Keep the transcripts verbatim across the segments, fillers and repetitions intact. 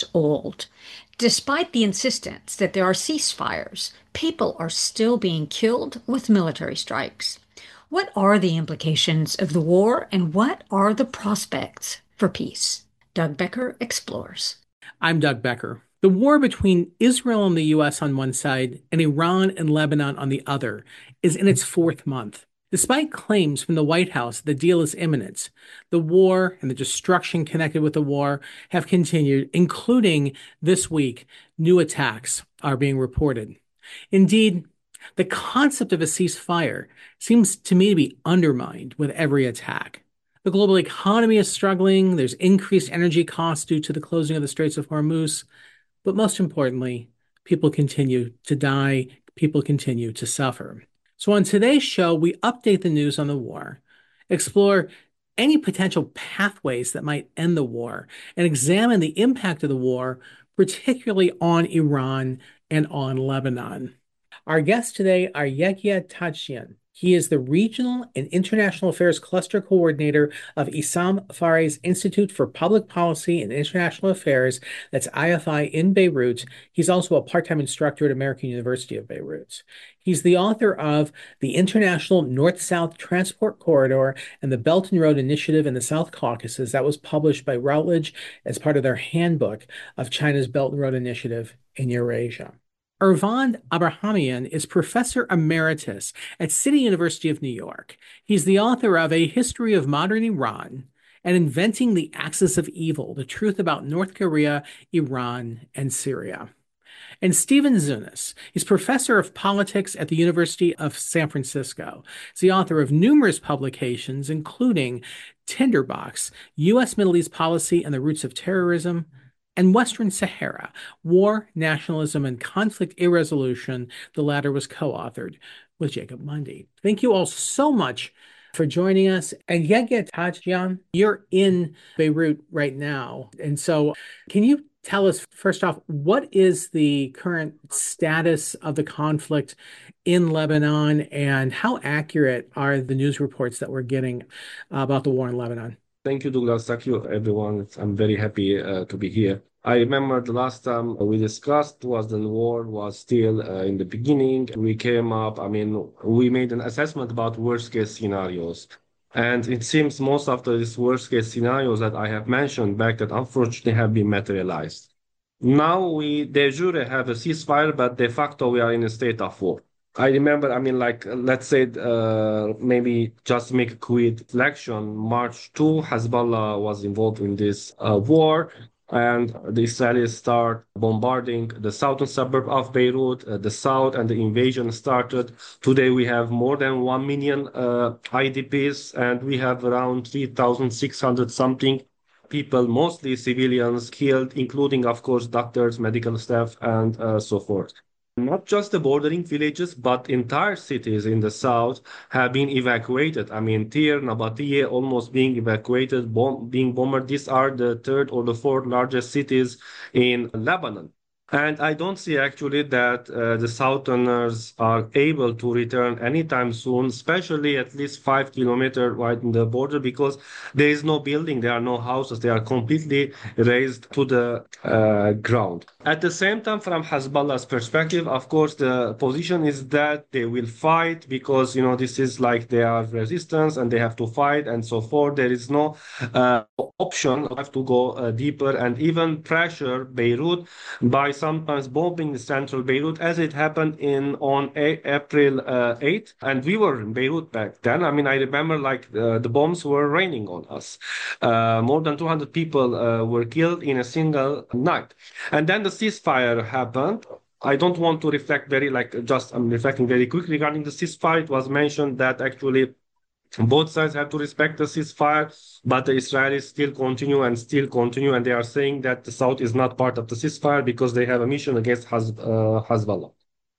old. Despite the insistence that there are ceasefires, people are still being killed with military strikes. What are the implications of the war and what are the prospects for peace? Doug Becker explores. I'm Doug Becker. The war between Israel and the U S on one side and Iran and Lebanon on the other is in its fourth month. Despite claims from the White House that the deal is imminent, the war and the destruction connected with the war have continued, including this week, new attacks are being reported. Indeed, the concept of a ceasefire seems to me to be undermined with every attack. The global economy is struggling. There's increased energy costs due to the closing of the Straits of Hormuz. But most importantly, people continue to die. People continue to suffer. So on today's show, we update the news on the war, explore any potential pathways that might end the war, and examine the impact of the war, particularly on Iran and on Lebanon. Our guests today are Yehia Tadjian. He is the Regional and International Affairs Cluster Coordinator of Issam Fares Institute for Public Policy and International Affairs, that's I F I in Beirut. He's also a part-time instructor at American University of Beirut. He's the author of The International North-South Transport Corridor and the Belt and Road Initiative in the South Caucasus. That was published by Routledge as part of their handbook of China's Belt and Road Initiative in Eurasia. Ervand Abrahamian is Professor Emeritus at City University of New York. He's the author of A History of Modern Iran and Inventing the Axis of Evil, The Truth About North Korea, Iran, and Syria. And Stephen Zunes. He's professor of politics at the University of San Francisco. He's the author of numerous publications, including Tinderbox, U S. Middle East Policy and the Roots of Terrorism, and Western Sahara, War, Nationalism, and Conflict Irresolution. The latter was co-authored with Jacob Mundy. Thank you all so much for joining us. And Yehia Tadjian, you're in Beirut right now. And so can you tell us, first off, what is the current status of the conflict in Lebanon, and how accurate are the news reports that we're getting about the war in Lebanon? Thank you, Douglas. Thank you, everyone. I'm very happy uh, to be here. I remember the last time we discussed was the war was still uh, in the beginning. We came up, I mean, we made an assessment about worst case scenarios. And it seems most of these worst case scenarios that I have mentioned back that unfortunately have been materialized. Now we de jure have a ceasefire, but de facto we are in a state of war. I remember, I mean, like, let's say, uh, maybe just make a quick reflection. March second, Hezbollah was involved in this uh, war, and the Israelis start bombarding the southern suburb of Beirut, uh, the south, and the invasion started. Today, we have more than one million uh, I D Ps, and we have around three thousand six hundred something people, mostly civilians, killed, including, of course, doctors, medical staff, and uh, so forth. Not just the bordering villages, but entire cities in the south have been evacuated. I mean, Tyre, Nabatieh almost being evacuated, bomb, being bombarded. These are the third or the fourth largest cities in Lebanon. And I don't see actually that uh, the Southerners are able to return anytime soon, especially at least five kilometers wide in the border, because there is no building, there are no houses, they are completely razed to the uh, ground. At the same time, from Hezbollah's perspective, of course, the position is that they will fight because, you know, this is like they are resistance and they have to fight and so forth. There is no uh, option. Have to go uh, deeper and even pressure Beirut by sometimes bombing the central Beirut, as it happened in on a April uh, eighth. And we were in Beirut back then. I mean, I remember like uh, the bombs were raining on us. Uh, more than two hundred people uh, were killed in a single night. And then the ceasefire happened. I don't want to reflect very like just I'm reflecting very quickly regarding the ceasefire. It was mentioned that actually both sides have to respect the ceasefire, but the Israelis still continue and still continue, and they are saying that the South is not part of the ceasefire because they have a mission against Haz, uh, Hezbollah.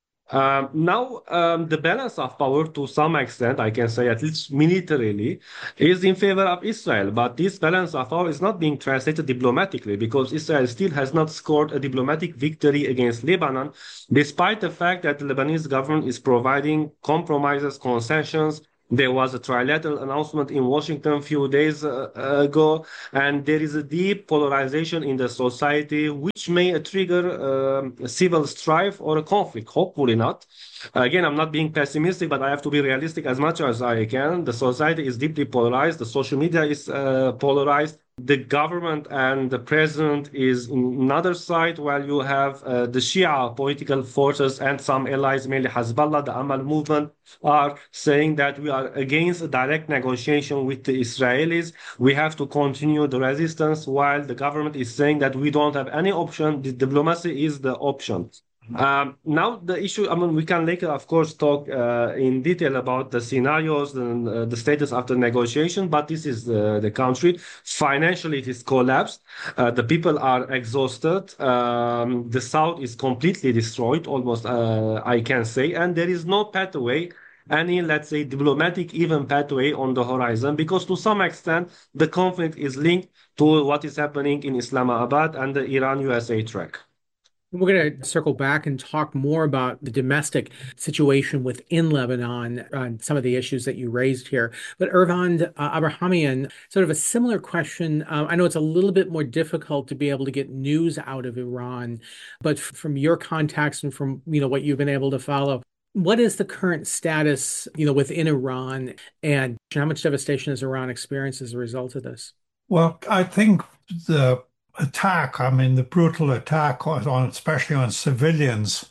Um, now, um, the balance of power, to some extent, I can say at least militarily, is in favor of Israel. But this balance of power is not being translated diplomatically because Israel still has not scored a diplomatic victory against Lebanon, despite the fact that the Lebanese government is providing compromises, concessions, There was a trilateral announcement in Washington a few days uh, ago, and there is a deep polarization in the society, which may trigger um, a civil strife or a conflict. Hopefully not. Again, I'm not being pessimistic, but I have to be realistic as much as I can. The society is deeply polarized. The social media is uh, polarized. The government and the president is in another side, while you have uh, the Shia political forces and some allies, mainly Hezbollah, the Amal movement, are saying that we are against a direct negotiation with the Israelis. We have to continue the resistance, while the government is saying that we don't have any option. The diplomacy is the option. Um, now the issue, I mean, we can later, of course, talk uh, in detail about the scenarios and uh, the status after negotiation, but this is uh, the country. Financially, it is collapsed. Uh, the people are exhausted. Um, the South is completely destroyed, almost, uh, I can say, and there is no pathway, any, let's say, diplomatic even pathway on the horizon, because to some extent, the conflict is linked to what is happening in Islamabad and the Iran-U S A track. We're going to circle back and talk more about the domestic situation within Lebanon and some of the issues that you raised here. But Ervand uh, Abrahamian, sort of a similar question. Uh, I know it's a little bit more difficult to be able to get news out of Iran, but f- from your contacts and from you know what you've been able to follow, what is the current status, you know, within Iran, and how much devastation has Iran experienced as a result of this? Well, I think the attack, I mean, the brutal attack on, especially on civilians,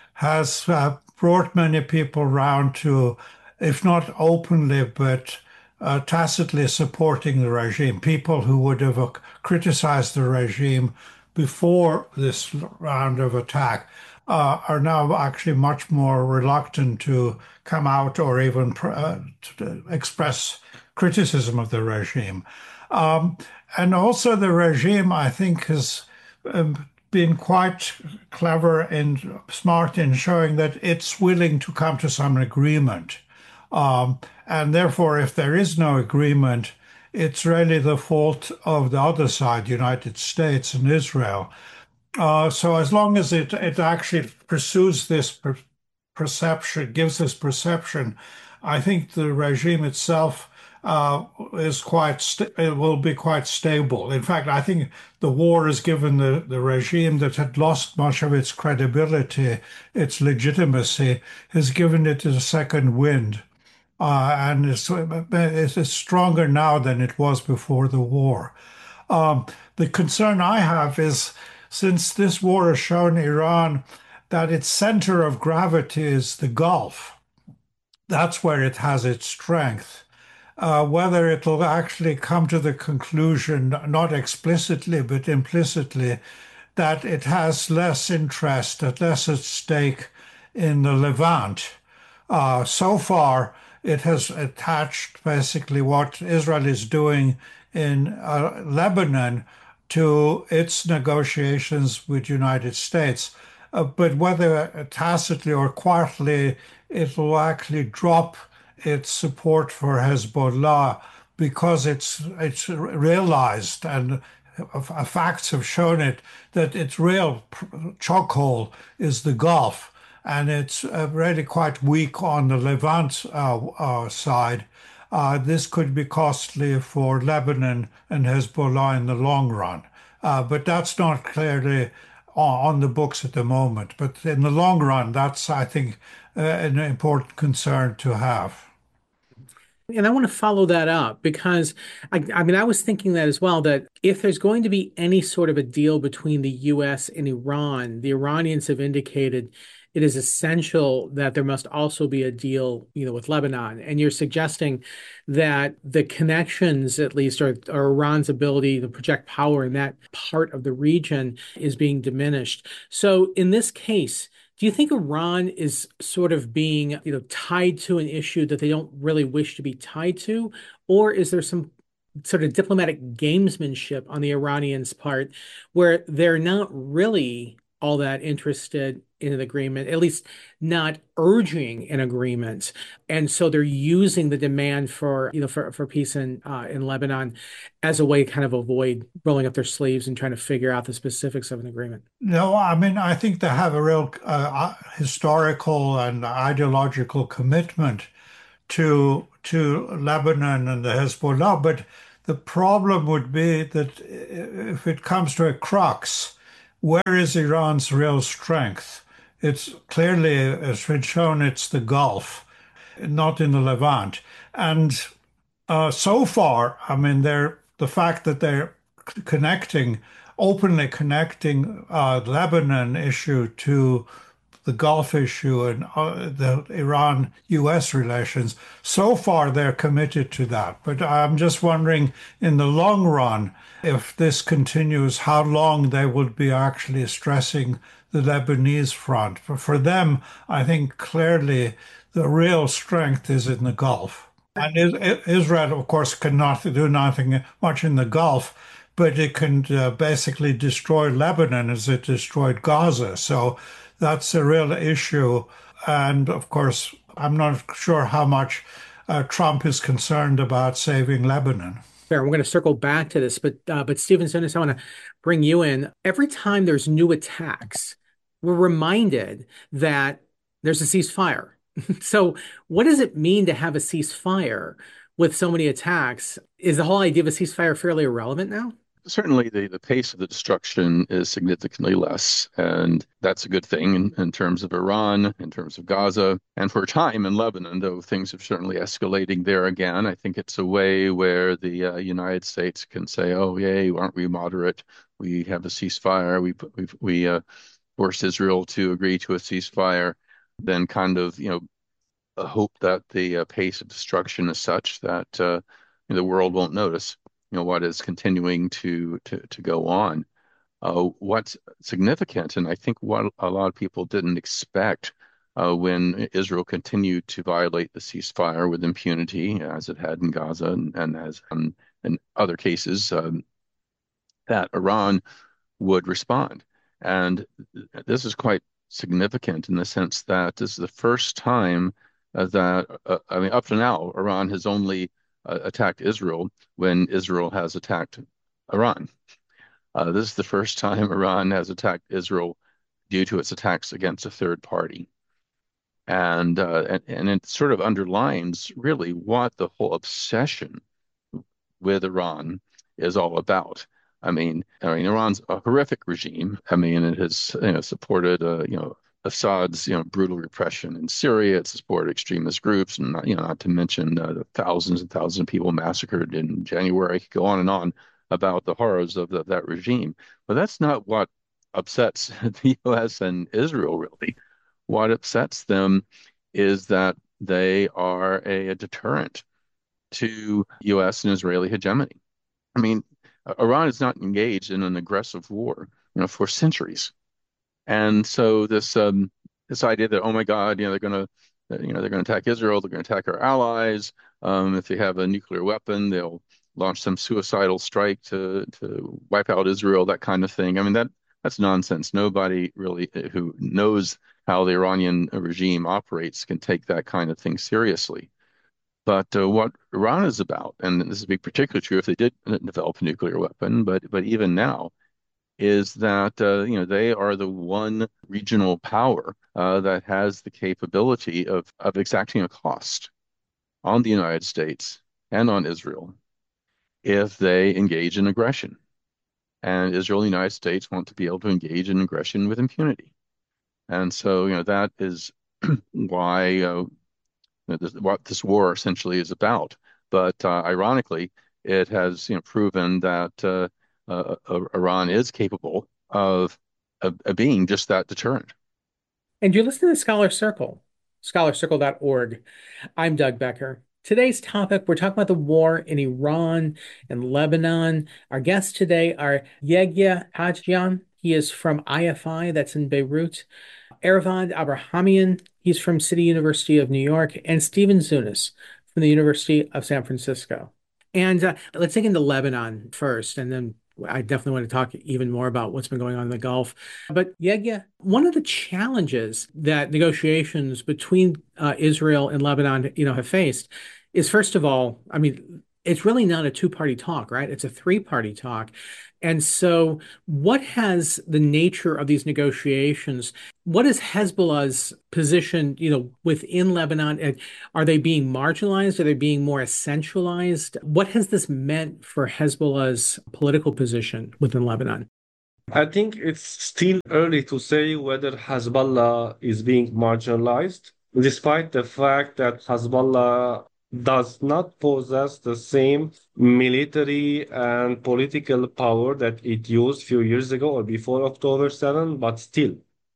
has uh, brought many people round to, if not openly, but uh, tacitly supporting the regime. People who would have uh, criticized the regime before this round of attack uh, are now actually much more reluctant to come out or even uh, to express criticism of the regime. Um, and also the regime, I think, has um, been quite clever and smart in showing that it's willing to come to some agreement. Um, and therefore, if there is no agreement, it's really the fault of the other side, United States and Israel. Uh, so as long as it, it actually pursues this per perception, gives this perception, I think the regime itself uh, is quite, it will be quite stable. In fact, I think the war has given the, the regime that had lost much of its credibility, its legitimacy, has given it a second wind. Uh, and it's, it's stronger now than it was before the war. Um, the concern I have is, since this war has shown Iran that its center of gravity is the Gulf, that's where it has its strength. Uh, whether it'll actually come to the conclusion, not explicitly but implicitly, that it has less interest, less at stake in the Levant. Uh, so far, it has attached basically what Israel is doing in uh, Lebanon to its negotiations with the United States. Uh, but whether tacitly or quietly, it will actually drop its support for Hezbollah because it's it's realized, and facts have shown it, that its real chokehold is the Gulf, and it's uh, really quite weak on the Levant uh, uh, side. Uh, this could be costly for Lebanon and Hezbollah in the long run. Uh, but that's not clearly on the books at the moment. But in the long run, that's, I think, uh, an important concern to have. And I want to follow that up because I, I mean, I was thinking that as well, that if there's going to be any sort of a deal between the U S and Iran, the Iranians have indicated it is essential that there must also be a deal, you know, with Lebanon. And you're suggesting that the connections, at least, or, or Iran's ability to project power in that part of the region is being diminished. So in this case, do you think Iran is sort of being, you know, tied to an issue that they don't really wish to be tied to? Or is there some sort of diplomatic gamesmanship on the Iranians' part where they're not really all that interested in an agreement, at least not urging an agreement, and so they're using the demand for you know for, for peace in uh, in Lebanon as a way to kind of avoid rolling up their sleeves and trying to figure out the specifics of an agreement? No, I mean, I think they have a real uh, historical and ideological commitment to to Lebanon and the Hezbollah, but the problem would be that if it comes to a crux, where is Iran's real strength? It's clearly, as been shown, it's the Gulf, not in the Levant. And uh, so far, I mean, they're the fact that they're connecting, openly connecting uh, Lebanon issue to the Gulf issue and uh, the Iran-U S relations. So far, they're committed to that. But I'm just wondering, in the long run, if this continues, how long they would be actually stressing the Lebanese front. For, for them, I think clearly the real strength is in the Gulf. And Israel, of course, cannot do nothing much in the Gulf, but it can uh, basically destroy Lebanon as it destroyed Gaza. So that's a real issue. And of course, I'm not sure how much uh, Trump is concerned about saving Lebanon. Fair. We're going to circle back to this, but uh, but Stephen Zunes, I want to bring you in. Every time there's new attacks, we're reminded that there's a ceasefire. So what does it mean to have a ceasefire with so many attacks? Is the whole idea of a ceasefire fairly irrelevant now? Certainly, the, the pace of the destruction is significantly less, and that's a good thing in, in terms of Iran, in terms of Gaza, and for a time in Lebanon, though things are certainly escalating there again. I think it's a way where the uh, United States can say, "Oh, yay, aren't we moderate? We have a ceasefire. We we we uh, forced Israel to agree to a ceasefire." Then, kind of, you know, uh, hope that the uh, pace of destruction is such that uh, the world won't notice, you know, what is continuing to to to go on. Uh, what's significant, and I think what a lot of people didn't expect uh, when Israel continued to violate the ceasefire with impunity, as it had in Gaza and, and as um, in other cases, um, that Iran would respond. And this is quite significant in the sense that this is the first time uh, that, uh, I mean, up to now, Iran has only uh, attacked Israel when Israel has attacked Iran. Uh, this is the first time Iran has attacked Israel due to its attacks against a third party. And, uh, and, and it sort of underlines really what the whole obsession with Iran is all about. I mean, I mean, Iran's a horrific regime. I mean, it has, you know, supported, uh, you know, Assad's, you know, brutal repression in Syria. It's supported extremist groups, and not, you know, not to mention uh, the thousands and thousands of people massacred in January. I could go on and on about the horrors of the, that regime. But that's not what upsets the U S and Israel, really. What upsets them is that they are a, a deterrent to U S and Israeli hegemony. I mean, Iran is not engaged in an aggressive war, you know, for centuries. And so this um, this idea that, oh my God, you know, they're going to, you know, they're going to attack Israel, they're going to attack our allies. Um, if they have a nuclear weapon, they'll launch some suicidal strike to to wipe out Israel, that kind of thing. I mean, that that's nonsense. Nobody really who knows how the Iranian regime operates can take that kind of thing seriously. But uh, what Iran is about, and this would be particularly true if they did develop a nuclear weapon, but but even now, is that uh, you know they are the one regional power uh, that has the capability of of exacting a cost on the United States and on Israel if they engage in aggression. And Israel and the United States want to be able to engage in aggression with impunity. And so, you know, that is why uh, this, what this war essentially is about. But uh, ironically, it has, you know, proven that uh, uh, uh, Iran is capable of, of, of being just that deterrent. And you're listening to Scholar Circle, scholar circle dot org. I'm Doug Becker. Today's topic, we're talking about the war in Iran and Lebanon. Our guests today are Yegya Hajian. He is from I F I, that's in Beirut. Ervand Abrahamian, he's from City University of New York. And Stephen Zunes from the University of San Francisco. And uh, let's dig into Lebanon first, and then I definitely want to talk even more about what's been going on in the Gulf. But Yegya, one of the challenges that negotiations between uh, Israel and Lebanon, you know, have faced is, first of all, I mean, it's really not a two-party talk, right? It's a three-party talk. And so, what has the nature of these negotiations? What is Hezbollah's position, you know, within Lebanon? And are they being marginalized? Are they being more essentialized? What has this meant for Hezbollah's political position within Lebanon? I think it's still early to say whether Hezbollah is being marginalized, despite the fact that Hezbollah does not possess the same military and political power that it used a few years ago or before October seventh, but still,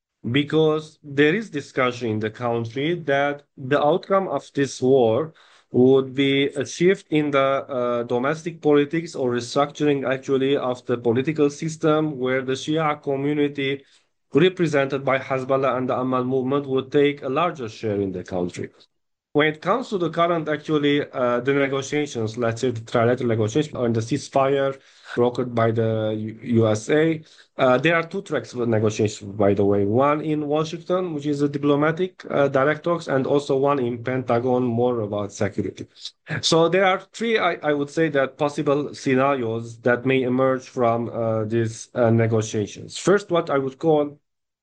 because there is discussion in the country that the outcome of this war would be a shift in the uh, domestic politics or restructuring actually of the political system where the Shia community represented by Hezbollah and the Amal movement would take a larger share in the country. When it comes to the current, actually, uh, the negotiations, let's say the trilateral negotiations on the ceasefire brokered by the U- USA, uh, there are two tracks of negotiations, by the way. One in Washington, which is a diplomatic uh, direct talks, and also one in Pentagon, more about security. So there are three, I, I would say, that possible scenarios that may emerge from uh, these uh, negotiations. First, what I would call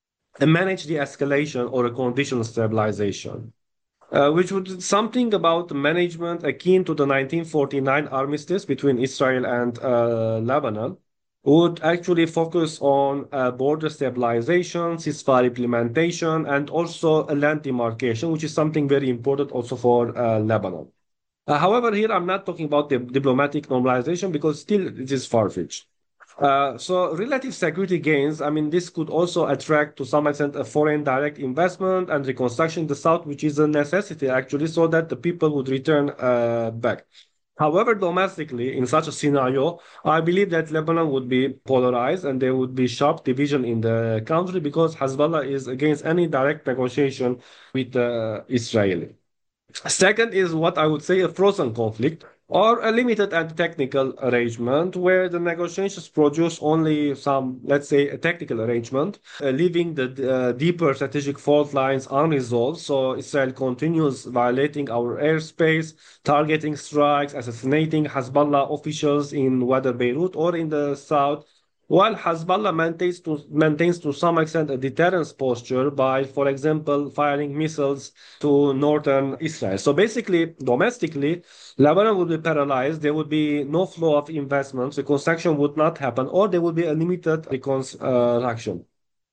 a manage the escalation or a conditional stabilization. Uh, which would something about management akin to the nineteen forty-nine armistice between Israel and uh, Lebanon, would actually focus on uh, border stabilization, ceasefire implementation, and also a land demarcation, which is something very important also for uh, Lebanon. Uh, however, here I'm not talking about the diplomatic normalization because still it is far-fetched. Uh, so relative security gains, I mean, this could also attract to some extent a foreign direct investment and reconstruction in the South, which is a necessity actually, so that the people would return uh, back. However, domestically, in such a scenario, I believe that Lebanon would be polarized and there would be sharp division in the country because Hezbollah is against any direct negotiation with uh, Israel. Second is what I would say a frozen conflict or a limited and technical arrangement where the negotiations produce only some, let's say, a technical arrangement, uh, leaving the uh, deeper strategic fault lines unresolved. So Israel continues violating our airspace, targeting strikes, assassinating Hezbollah officials in whether Beirut or in the south, while Hezbollah maintains to, maintains to some extent a deterrence posture by, for example, firing missiles to northern Israel. So basically, domestically, Lebanon would be paralyzed. There would be no flow of investments. The construction would not happen, or there would be a limited reconstruction.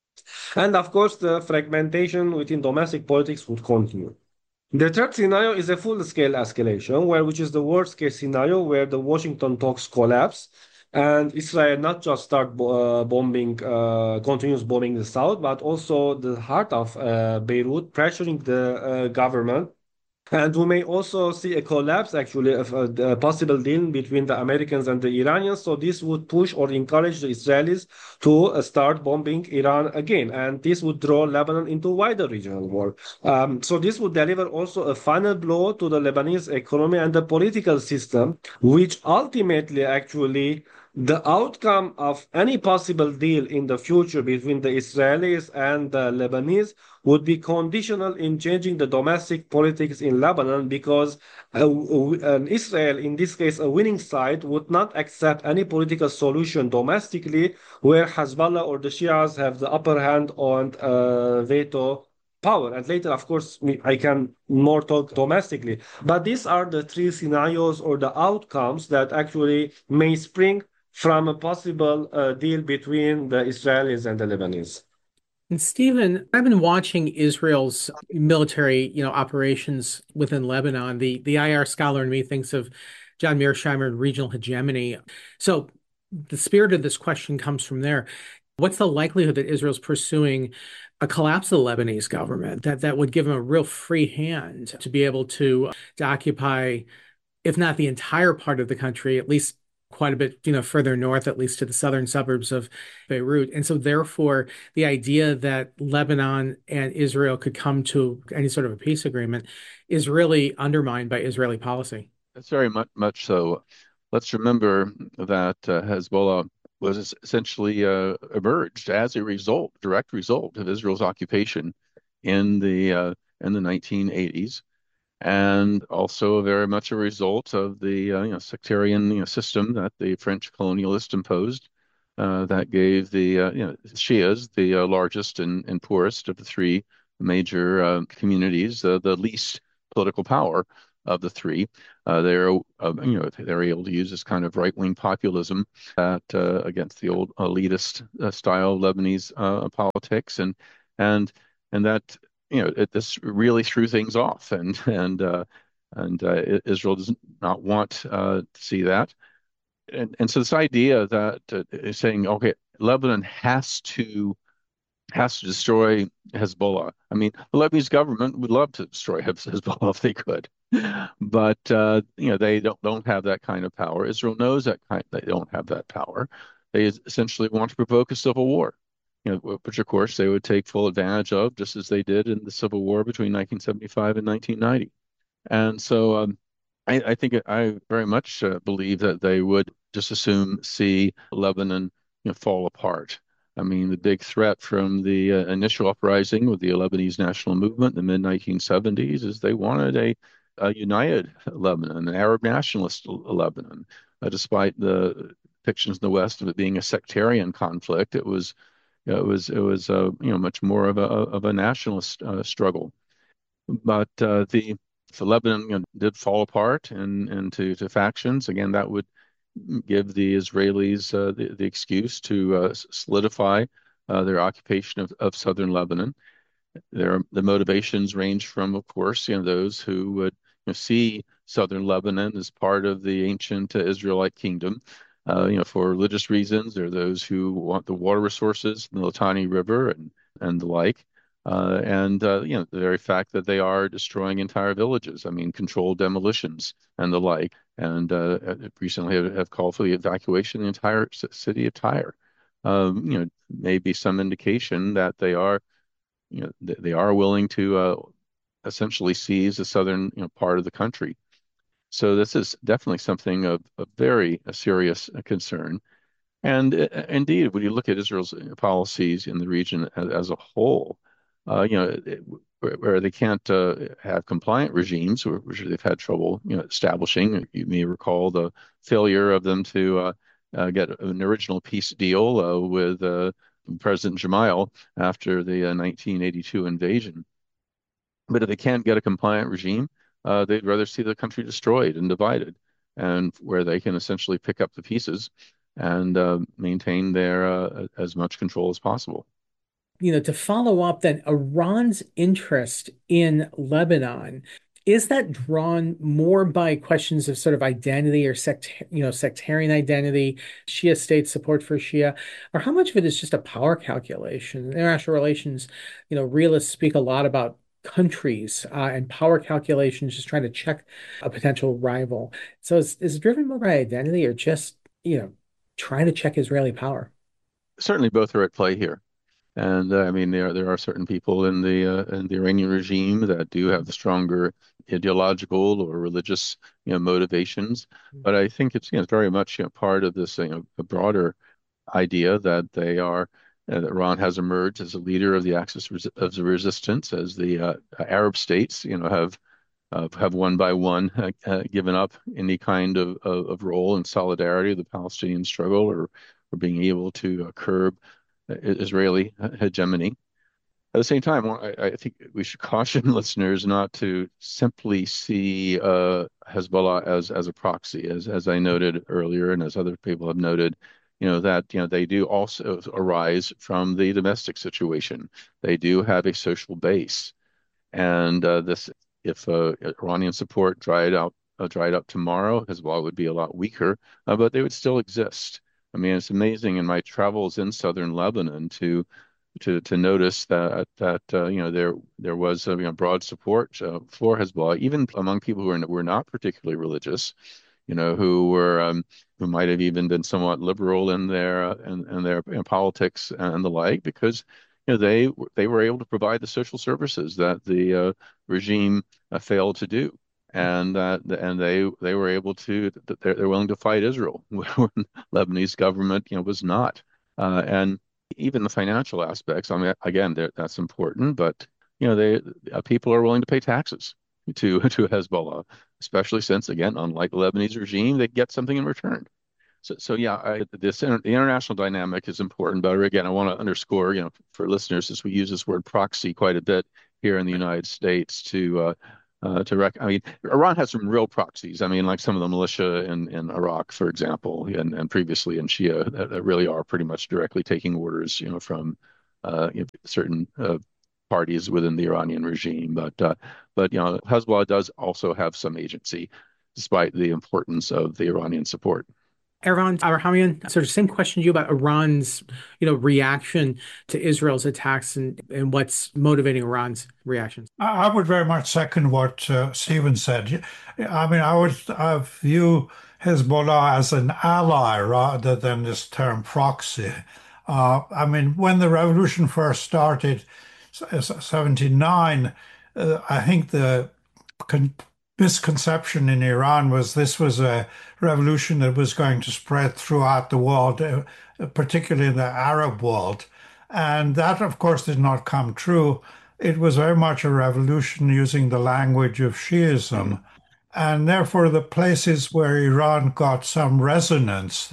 And of course, the fragmentation within domestic politics would continue. The third scenario is a full-scale escalation, where which is the worst-case scenario, where the Washington talks collapse and Israel not just start uh, bombing, uh, continues bombing the south, but also the heart of uh, Beirut, pressuring the uh, government. And we may also see a collapse, actually, of a, a possible deal between the Americans and the Iranians. So this would push or encourage the Israelis to uh, start bombing Iran again. And this would draw Lebanon into wider regional war. Um, so this would deliver also a final blow to the Lebanese economy and the political system, which ultimately actually the outcome of any possible deal in the future between the Israelis and the Lebanese would be conditional in changing the domestic politics in Lebanon because uh, uh, Israel, in this case, a winning side, would not accept any political solution domestically where Hezbollah or the Shias have the upper hand on uh, veto power. And later, of course, I can more talk domestically. But these are the three scenarios or the outcomes that actually may spring from a possible uh, deal between the Israelis and the Lebanese. And Stephen, I've been watching Israel's military, you know, operations within Lebanon. The the I R scholar in me thinks of John Mearsheimer and regional hegemony. So the spirit of this question comes from there. What's the likelihood that Israel's pursuing a collapse of the Lebanese government that that would give them a real free hand to be able to, to occupy, if not the entire part of the country, at least quite a bit, you know, further north, at least to the southern suburbs of Beirut. And so therefore, the idea that Lebanon and Israel could come to any sort of a peace agreement is really undermined by Israeli policy. That's very much, much so. Let's remember that uh, Hezbollah was essentially uh, emerged as a result, direct result of Israel's occupation in the uh, in the nineteen eighties. and also very much a result of the uh, you know, sectarian you know, system that the French colonialists imposed. Uh, that gave the uh, you know Shias, the uh, largest and, and poorest of the three major uh, communities, uh, the least political power of the three. Uh, they're uh, you know they're able to use this kind of right-wing populism that uh, against the old elitist uh, style of Lebanese uh, politics, and and and that you know it, this really threw things off, and and uh, and uh, Israel does not want uh, to see that. And, and so this idea that uh, is saying, okay, Lebanon has to has to destroy Hezbollah. I mean, the Lebanese government would love to destroy Hezbollah if they could, but uh, you know they don't don't have that kind of power. Israel knows that kind, they don't have that power. They essentially want to provoke a civil war, you know, which of course they would take full advantage of, just as they did in the civil war between nineteen seventy-five and nineteen ninety. And so um, I, I think I very much uh, believe that they would just assume see Lebanon, you know, fall apart. I mean, the big threat from the uh, initial uprising with the Lebanese national movement in the mid nineteen seventies is they wanted a, a united Lebanon, an Arab nationalist Lebanon. Uh, despite the depictions in the West of it being a sectarian conflict, it was it was it was uh, you know much more of a of a nationalist uh, struggle. But uh, the so Lebanon, you know, did fall apart and into to factions. Again, that would give the Israelis uh, the, the excuse to uh, solidify uh, their occupation of, of southern Lebanon. Their the motivations range from, of course, you know, those who would you know, see southern Lebanon as part of the ancient uh, Israelite kingdom, uh, you know, for religious reasons. There are those who want the water resources, the Litani River, and and the like. Uh, and uh, you know the very fact that they are destroying entire villages, I mean, controlled demolitions and the like, and uh, recently have, have called for the evacuation of the entire city of Tyre. Um, you know, maybe some indication that they are, you know, th they are willing to uh, essentially seize the southern, you know, part of the country. So this is definitely something of, of very uh, serious uh, concern. And uh, indeed, when you look at Israel's policies in the region as, as a whole, uh, you know, it, where, where they can't uh, have compliant regimes, which they've had trouble, you know, establishing. You may recall the failure of them to uh, uh, get an original peace deal uh, with uh, President Gemayel after the uh, nineteen eighty-two invasion. But if they can't get a compliant regime, uh, they'd rather see the country destroyed and divided, and where they can essentially pick up the pieces and uh, maintain their uh, as much control as possible. You know, to follow up then, Iran's interest in Lebanon, is that drawn more by questions of sort of identity or sect, you know, sectarian identity, Shia state support for Shia, or how much of it is just a power calculation? In international relations, you know, realists speak a lot about countries uh, and power calculations, just trying to check a potential rival. So is, is it driven more by identity or just, you know, trying to check Israeli power? Certainly, both are at play here. And uh, I mean, there there are certain people in the uh, in the Iranian regime that do have the stronger ideological or religious, you know, motivations. But I think it's, you know, it's very much, you know, part of this, you know, a broader idea that they are uh, that Iran has emerged as a leader of the axis res of the resistance, as the uh, Arab states, you know, have uh, have one by one uh, uh, given up any kind of, of, of role in solidarity of the Palestinian struggle, or or being able to uh, curb Israeli hegemony. At the same time, I, I think we should caution listeners not to simply see uh, Hezbollah as as a proxy, as as I noted earlier, and as other people have noted, you know, that, you know, they do also arise from the domestic situation. They do have a social base, and uh, this, if uh, Iranian support dried out uh, dried up tomorrow, Hezbollah would be a lot weaker, uh, but they would still exist. I mean, it's amazing in my travels in southern Lebanon to to to notice that that uh, you know there there was uh, you know broad support uh, for Hezbollah, even among people who are, were not particularly religious, you know, who were um, who might have even been somewhat liberal in their uh, in, in their you know, politics and the like, because you know they they were able to provide the social services that the uh, regime uh, failed to do. And that, uh, and they they were able to, they're, they're willing to fight Israel when the Lebanese government, you know, was not. Uh, and even the financial aspects, I mean, again, that's important, but, you know, they uh, people are willing to pay taxes, to to Hezbollah, especially since, again, unlike the Lebanese regime, they get something in return. So, so yeah, I, this the international dynamic is important. But again, I want to underscore, you know, for listeners, as we use this word proxy quite a bit here in the United States to uh, uh, to rec. I mean, Iran has some real proxies. I mean, like some of the militia in, in Iraq, for example, and, and previously in Shia, that, that really are pretty much directly taking orders, you know, from uh, you know, certain uh, parties within the Iranian regime. But uh, but you know, Hezbollah does also have some agency, despite the importance of the Iranian support. Iran, Abrahamian, sort of same question to you about Iran's, you know, reaction to Israel's attacks and, and what's motivating Iran's reactions. I I would very much second what uh, Stephen said. I mean, I would I view Hezbollah as an ally rather than this term proxy. Uh, I mean, when the revolution first started, seventy-nine, uh, I think the con misconception in Iran was this was a revolution that was going to spread throughout the world, uh, particularly in the Arab world. And that, of course, did not come true. It was very much a revolution using the language of Shiism. And therefore, the places where Iran got some resonance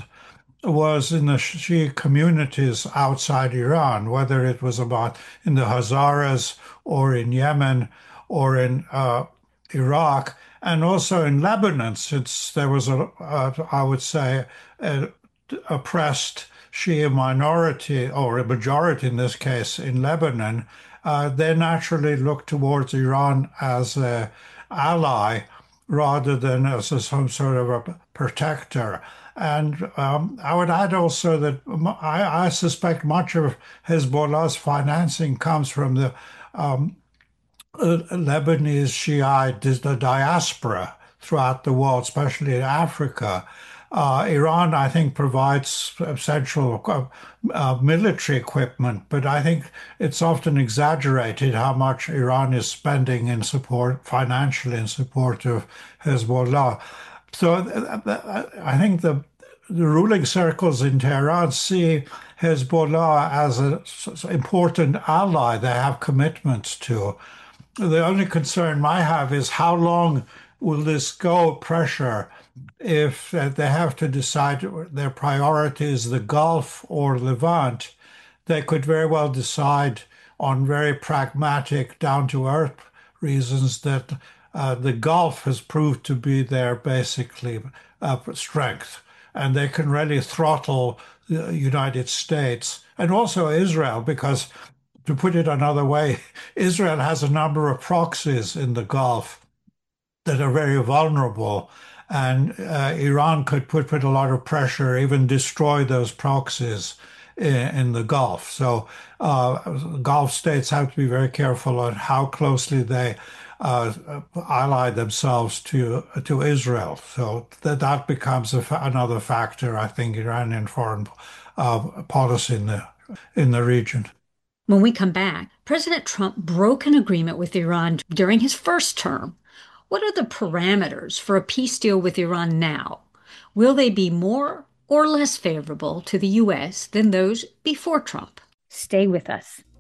was in the Shia communities outside Iran, whether it was about in the Hazaras or in Yemen or in uh, Iraq, and also in Lebanon, since there was a, a I would say, a oppressed Shia minority, or a majority in this case, in Lebanon. Uh, they naturally looked towards Iran as an ally rather than as a, some sort of a protector. And um, I would add also that I, I suspect much of Hezbollah's financing comes from the um, uh, Lebanese Shiite the diaspora throughout the world, especially in Africa. Uh, Iran, I think, provides essential uh, uh, military equipment, but I think it's often exaggerated how much Iran is spending in support, financially in support of Hezbollah. So uh, I think the, the ruling circles in Tehran see Hezbollah as an important ally they have commitments to. The only concern I have is how long will this go, pressure, if uh, they have to decide their priority is the Gulf or Levant. They could very well decide on very pragmatic, down-to-earth reasons that uh, the Gulf has proved to be their basically uh, strength, and they can really throttle the United States and also Israel, because to put it another way, Israel has a number of proxies in the Gulf that are very vulnerable, and uh, Iran could put, put a lot of pressure, even destroy those proxies in, in the Gulf. So uh, Gulf states have to be very careful on how closely they uh, ally themselves to to Israel. So that that becomes a, another factor, I think, Iranian foreign uh, policy in the in the region. When we come back, President Trump broke an agreement with Iran during his first term. What are the parameters for a peace deal with Iran now? Will they be more or less favorable to the U S than those before Trump? Stay with us.